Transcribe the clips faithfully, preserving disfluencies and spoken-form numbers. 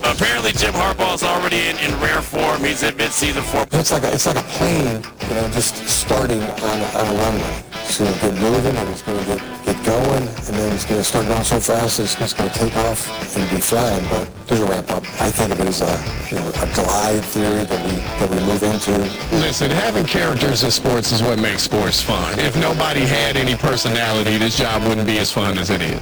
Apparently, Jim Harbaugh is already in, in rare form. He's in mid-season form. It's like a, it's like a plane, you know, just starting on, on a runway. It's going to get moving, and it's going to get, get going, and then it's going to start going so fast it's just going to take off and be flying. But there's a ramp up. I think it is a, you know, a glide theory that we that we move into. Listen, having characters in sports is what makes sports fun. If nobody had any personality, this job wouldn't be as fun as it is.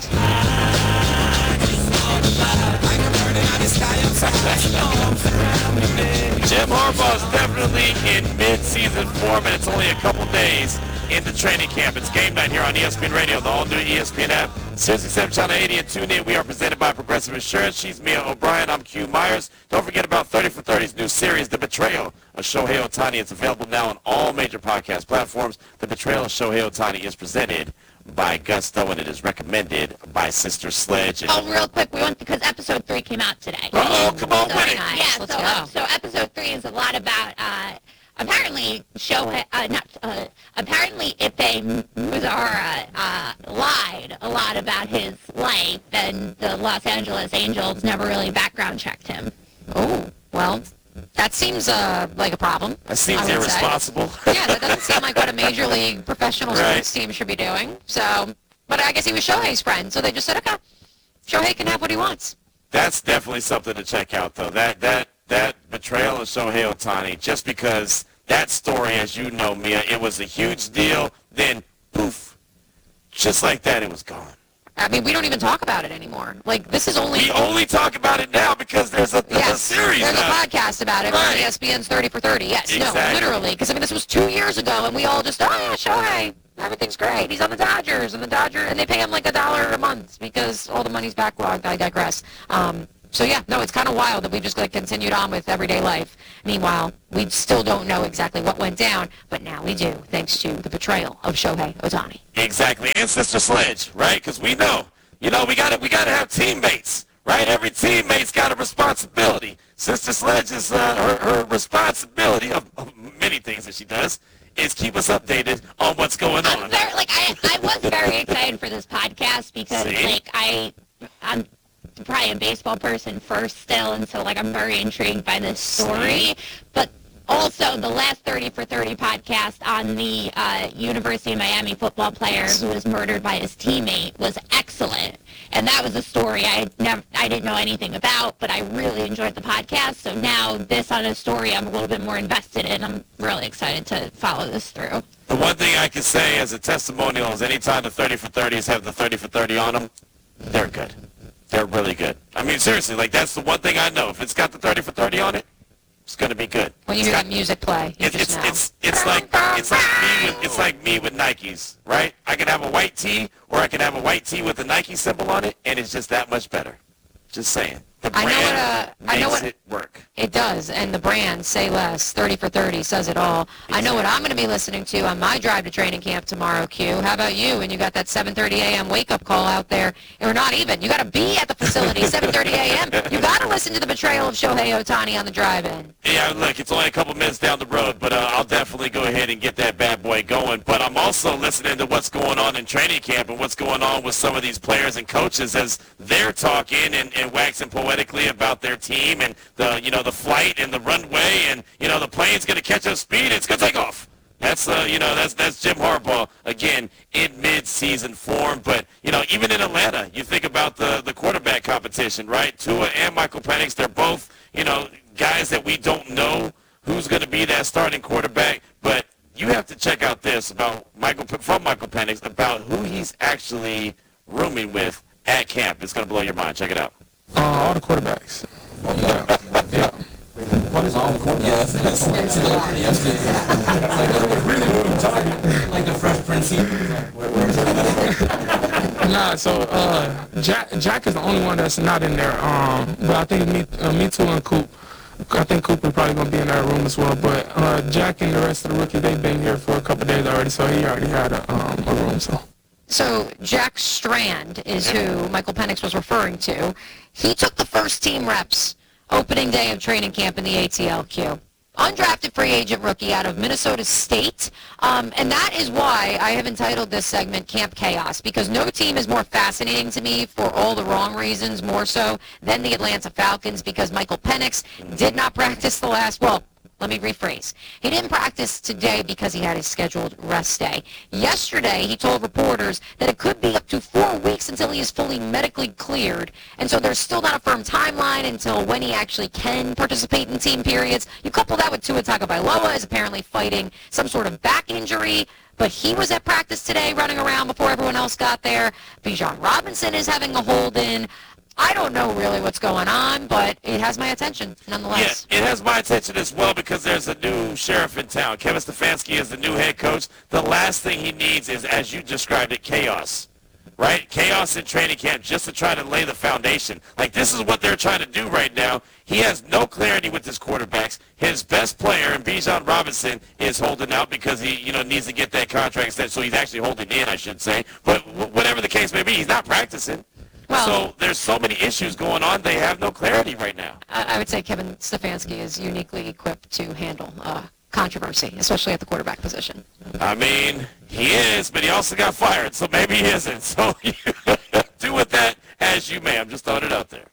Jim Harbaugh's definitely in mid-season form, and it's only a couple days into training camp. It's game night here on E S P N Radio, the all-new E S P N app, Sirius seven Channel eighty, and tune in. We are presented by Progressive Insurance. She's Mia O'Brien. I'm Q Myers. Don't forget about thirty for thirty's new series, The Betrayal of Shohei Ohtani. It's available now on all major podcast platforms. The Betrayal of Shohei Ohtani is presented by Gusto, and it is recommended by Sister Sledge. And oh, real quick, we want because episode three came out today. Uh-oh, come on so, with it. Yeah, Let's so, go. so episode three is a lot about, uh, apparently, Shohei, uh, not, uh, apparently Ife Muzara, uh, lied a lot about his life, and the Los Angeles Angels never really background checked him. Oh, well, that seems uh, like a problem. That seems I would say. irresponsible. Yeah, that doesn't seem like what a major league professional Right. sports team should be doing. So, but I guess he was Shohei's friend, so they just said, okay, Shohei can have what he wants. That's definitely something to check out, though. That that that betrayal of Shohei Ohtani, just because that story, as you know, Mia, it was a huge deal. Then, poof, just like that, it was gone. I mean, we don't even talk about it anymore. Like, this is only... We only talk about it now because there's a, there's Yes, a series there's now. a podcast about it Right. on E S P N's thirty for thirty. Yes, Exactly. no, literally. Because, I mean, this was two years ago, and we all just, oh, yeah, Shohei, everything's great. He's on the Dodgers, and the Dodgers, and they pay him like a dollar a month because all the money's backlogged. I digress. Um, so, yeah, no, it's kind of wild that we just like, continued on with everyday life. Meanwhile, we still don't know exactly what went down, but now we do, thanks to the betrayal of Shohei Ohtani. Exactly, and Sister Sledge, right? Because we know, you know, we got to we got to have teammates, right? Every teammate's got a responsibility. Sister Sledge is uh, her, her responsibility of, of many things that she does is keep us updated on what's going I'm on. very, like, I, I was very excited for this podcast because, See? like, I, I'm probably a baseball person first still, and so, like, I'm very intrigued by this story. But also, the last thirty for thirty podcast on the uh, University of Miami football player who was murdered by his teammate was excellent. And that was a story I never, I didn't know anything about, but I really enjoyed the podcast. So now this on a story I'm a little bit more invested in. I'm really excited to follow this through. The one thing I can say as a testimonial is anytime the thirty for thirties have the thirty for thirty on them, they're good. They're really good. I mean, seriously, like, that's the one thing I know. If it's got the thirty for thirty on it, it's going to be good. When you It's hear got- that music play, you It's just it's, know. it's it's like it's like me with it's like me with Nikes, right? I can have a white tee or I can have a white tee with the Nike symbol on it, and it's just that much better. Just saying. The I brand know what, uh, I know makes what- it work. It does, and the brand, Say Less, thirty for thirty, says it all. I know what I'm going to be listening to on my drive to training camp tomorrow, Q. How about you? And you got that seven thirty a.m. wake-up call out there, or not even. You got to be at the facility, seven thirty a.m. You got to listen to the betrayal of Shohei Ohtani on the drive-in. Yeah, look, it's only a couple minutes down the road, but uh, I'll definitely go ahead and get that bad boy going. But I'm also listening to what's going on in training camp and what's going on with some of these players and coaches as they're talking and, and waxing poetically about their team and the, you know, the flight and the runway and, you know, the plane's going to catch up speed and it's going to take off. That's, uh, you know, that's that's Jim Harbaugh, again, in mid-season form. But, you know, even in Atlanta, you think about the, the quarterback competition, right? Tua and Michael Penix, they're both, you know, guys that we don't know who's going to be that starting quarterback. But you have to check out this about Michael from Michael Penix about who he's actually rooming with at camp. It's going to blow your mind. Check it out. Uh, all the quarterbacks. Yeah. Yeah. What is all the quarterbacks? Like the Fresh Prince. Nah, so uh, Jack Jack is the only one that's not in there. Um, but I think me, uh, me too, and Coop. I think Cooper probably gonna be in that room as well. But uh, Jack and the rest of the rookies, they've been here for a couple of days already, so he already had a um, a room. So. So Jack Strand is who Michael Penix was referring to. He took the first team reps opening day of training camp in the A T L Q. undrafted free agent rookie out of Minnesota State. Um, and that is why I have entitled this segment Camp Chaos, because no team is more fascinating to me for all the wrong reasons, more so than the Atlanta Falcons, because Michael Penix did not practice the last, well, let me rephrase. He didn't practice today because he had a scheduled rest day. Yesterday, he told reporters that it could be up to four weeks until he is fully medically cleared. And so there's still not a firm timeline until when he actually can participate in team periods. You couple that with Tua Tagovailoa is apparently fighting some sort of back injury, but he was at practice today running around before everyone else got there. Bijan Robinson is having a hold-in. I don't know really what's going on, but it has my attention nonetheless. Yeah, it has my attention as well because there's a new sheriff in town. Kevin Stefanski is the new head coach. The last thing he needs is, as you described it, chaos, right? Chaos in training camp just to try to lay the foundation. Like, this is what they're trying to do right now. He has no clarity with his quarterbacks. His best player, Bijan Robinson, is holding out because he, you know, needs to get that contract extension, so he's actually holding in, I should say. But w- whatever the case may be, he's not practicing. Well, so there's so many issues going on. They have no clarity right now. I I would say Kevin Stefanski is uniquely equipped to handle uh, controversy, especially at the quarterback position. I mean, he is, but he also got fired, so maybe he isn't. So you do with that as you may. I'm just throwing it out there.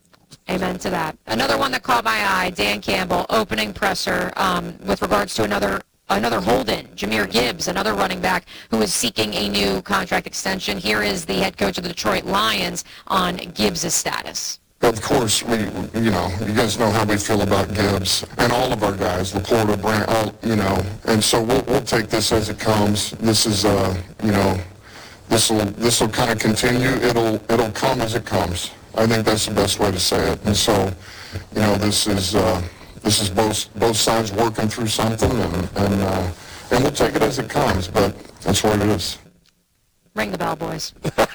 Amen to that. Another one that caught my eye, Dan Campbell, opening presser um, with regards to another Another hold-in, Jahmyr Gibbs, another running back who is seeking a new contract extension. Here is the head coach of the Detroit Lions on Gibbs' status. Of course, we, you know, you guys know how we feel about Gibbs and all of our guys, Laporta, Brand, all, you know, and so we'll, we'll take this as it comes. This is, uh, you know, this will this will kind of continue. It'll it'll come as it comes. I think that's the best way to say it. And so, you know, this is. Uh, This is both both sides working through something, and and, uh, and we'll take it as it comes, but that's what it is. Ring the bell, boys.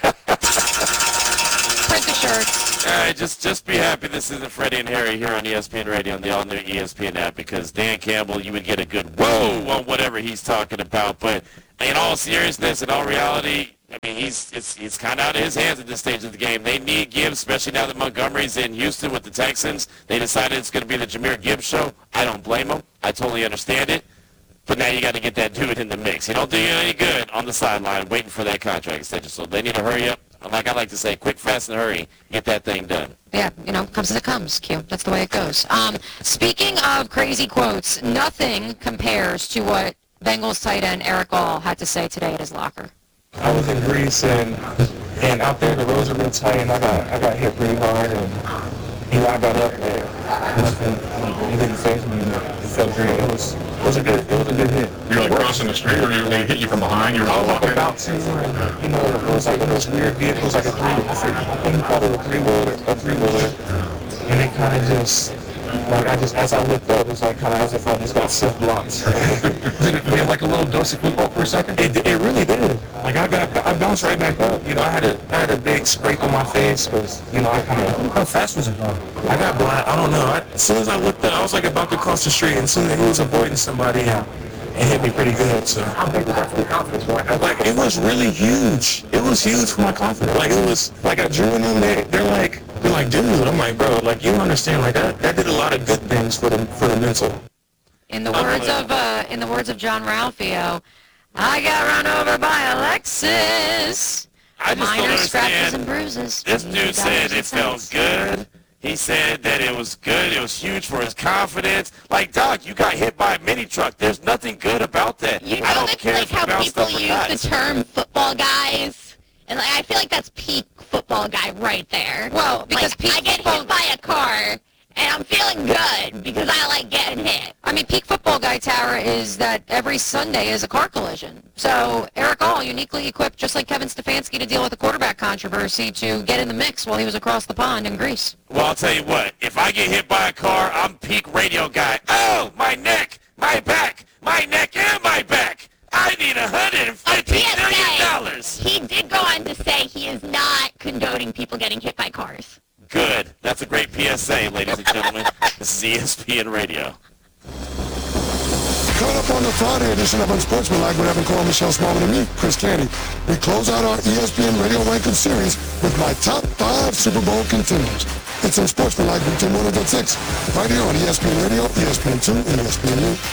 Print the shirts. All right, just, just be happy this isn't Freddie and Harry here on E S P N Radio on the all-new E S P N app, because Dan Campbell, you would get a good whoa on whatever he's talking about. But in all seriousness, in all reality, I mean, he's it's it's kind of out of his hands at this stage of the game. They need Gibbs, especially now that Montgomery's in Houston with the Texans. They decided it's going to be the Jahmyr Gibbs show. I don't blame them. I totally understand it. But now you got to get that dude in the mix. He don't do you any good on the sideline waiting for that contract extension. So they need to hurry up. Like I like to say, quick, fast, and hurry. Get that thing done. Yeah, you know, comes as it comes, Q. That's the way it goes. Um, speaking of crazy quotes, nothing compares to what Bengals tight end Eric All had to say today at his locker. I was in Greece and and out there the roads were really tight and I got I got hit pretty hard and you know I got up there. Nothing, it didn't faze me. It felt great. It was it was a good it was a good hit. You were like crossing the street, or you they hit you from behind? You were I was walking like about to, and, you know, it was like one of those weird vehicles, like a three, I think you call it a three wheeler, a three wheeler, and it kind of just. Like I just, as I looked up, it was like kind of as if I just got self blocked. Did it feel like a little dose of football for a second? It, it really did. Like I got, I bounced right back up. You know, I had a, I had a big scrape on my face because, you know, I kind of. How fast was it going? I got blind. I don't know. I, as soon as I looked up, I was like about to cross the street, and soon as he was avoiding somebody, and it hit me pretty good. So How big was that for the confidence? Right? like it was really huge. It was huge for my confidence. Like it was like I drew in them. They, they're like. They're like, dude, I'm like, bro, like, you don't understand, like, that, that did a lot of good things for the, for the mental. In the words of, uh, in the words of John Ralphio, I got run over by Alexis. I just don't Minor scratches understand. and bruises. This Eighty dude said dollars it and felt cents. good. He said that it was good. It was huge for his confidence. Like, Doc, you got hit by a mini truck. There's nothing good about that. You know, I don't that's care like if you how bounce people stuff or use not. the term football guys. And like, I feel like that's peak football guy right there. Well, because like, peak I get football- hit by a car, and I'm feeling good because I like getting hit. I mean, peak football guy, Tara, is that every Sunday is a car collision. So Eric All, uniquely equipped, just like Kevin Stefanski, to deal with the quarterback controversy, to get in the mix while he was across the pond in Greece. Well, I'll tell you what. If I get hit by a car, I'm peak radio guy. Oh, my neck, my back, my neck, and my back. I need one hundred fifty million dollars. He did go on to say he is not condoning people getting hit by cars. Good. That's a great P S A, ladies and gentlemen. This is E S P N Radio. Caught up on the Friday edition of Unsportsmanlike with Evan Cole, Michelle Smallman, and me, Chris Candy. We close out our E S P N Radio Ranking Series with my top five Super Bowl contenders. It's on Sportsmanlike with Tim one oh six, right here on E S P N Radio, E S P N two, and E S P N U.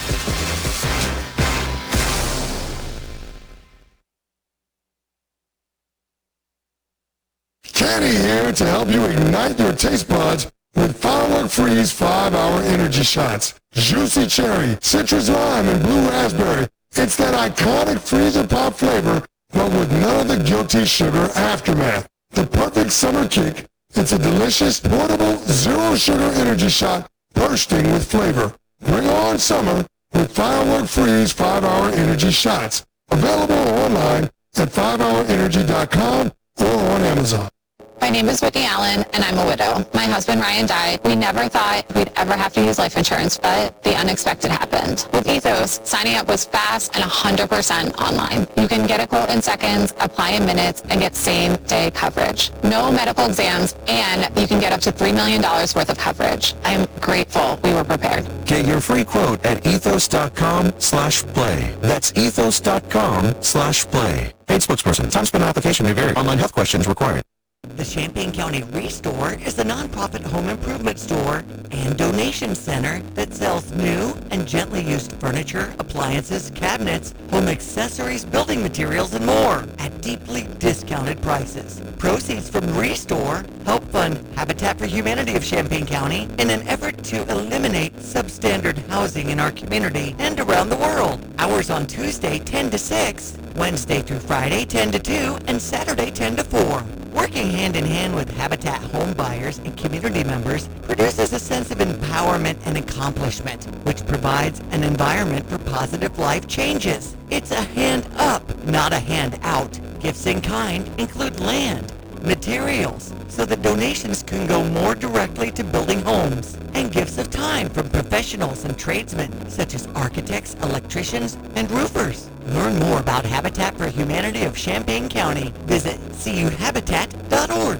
Kenny here to help you ignite your taste buds with Firework Freeze five hour energy shots. Juicy cherry, citrus lime, and blue raspberry. It's that iconic freezer pop flavor, but with none of the guilty sugar aftermath. The perfect summer kick. It's a delicious, portable, zero-sugar energy shot bursting with flavor. Bring on summer with Firework Freeze five hour energy shots. Available online at five hour energy dot com or on Amazon. My name is Whitney Allen, and I'm a widow. My husband, Ryan, died. We never thought we'd ever have to use life insurance, but the unexpected happened. With Ethos, signing up was fast and one hundred percent online. You can get a quote in seconds, apply in minutes, and get same-day coverage. No medical exams, and you can get up to three million dollars worth of coverage. I am grateful we were prepared. Get your free quote at ethos.com slash play. That's ethos.com slash play. Paid spokesperson. Time spent on application may vary. Online health questions required. The Champaign County Restore is a nonprofit home improvement store and donation center that sells new and gently used furniture, appliances, cabinets, home accessories, building materials, and more at deeply discounted prices. Proceeds from Restore help fund Habitat for Humanity of Champaign County in an effort to eliminate substandard housing in our community and around the world. Hours on Tuesday ten to six, Wednesday through Friday ten to two, and Saturday ten to four. Working hand in hand with Habitat home buyers and community members produces a sense of empowerment and accomplishment, which provides an environment for positive life changes. It's a hand up, not a hand out. Gifts in kind include land, materials, so that donations can go more directly to building homes, and gifts of time from professionals and tradesmen such as architects, electricians, and roofers. Learn more about Habitat for Humanity of Champaign County. Visit c u habitat dot org.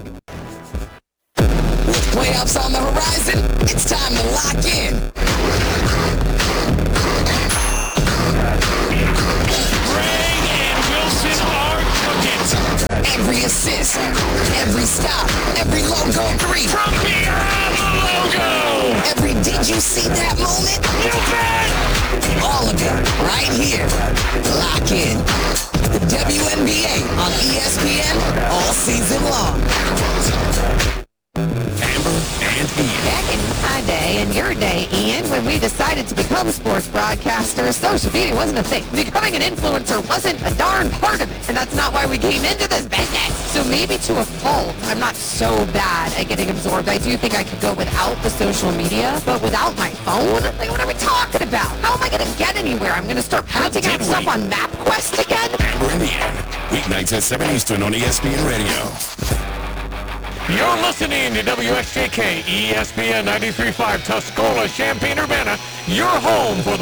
With playoffs on the horizon, it's time to lock in. Gray and Wilson are cooking. Every assist, every stop, every logo three. From behind the logo. Every did you see that moment? You bet. All of it right here. Lock in. The W N B A on E S P N all season long. Amber and Ian. Back in my day and your day, Ian, when we decided to become sports broadcasters, social media wasn't a thing. Becoming an influencer wasn't a darn part of it, and that's not why we came into this business. So maybe to a fault, I'm not so bad at getting absorbed. I do think I could go without the social media, but without my phone? Like, what are we talking about? How am I going to get anywhere? I'm going to start printing out stuff on MapQuest again? Amber and Ian. Weeknights at seven Eastern on E S P N Radio. You're listening to W S J K E S P N ninety-three point five Tuscola, Champaign-Urbana, your home for the